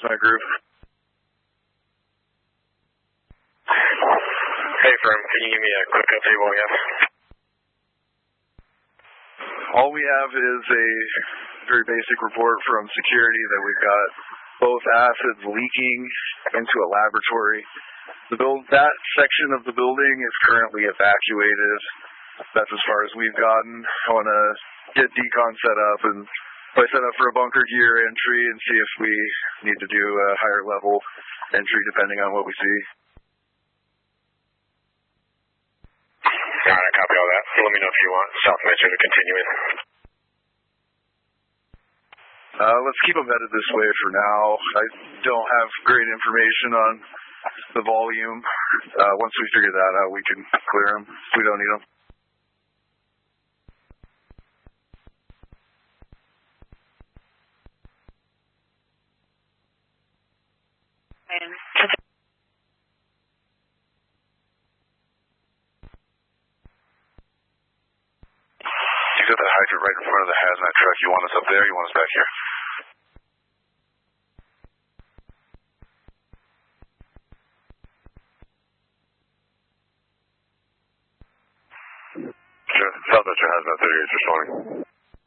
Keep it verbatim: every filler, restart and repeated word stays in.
hazmat group. Hey, firm, can you give me a quick update what we have? All we have is a very basic report from security that we've got both acids leaking into a laboratory. The build, that section of the building is currently evacuated. That's as far as we've gotten. I want to get decon set up and play set up for a bunker gear entry and see if we need to do a higher level entry depending on what we see. Alright, copy all that. Let me know if you want South Metro to continue in. Uh, let's keep them headed this way for now. I don't have great information on the volume. Uh, once we figure that out, we can clear them. We don't need them. You got that hydrant right in front of the hazmat truck. You want us up there? You want us back here? Sure. South Metro hazmat thirty-eight responding.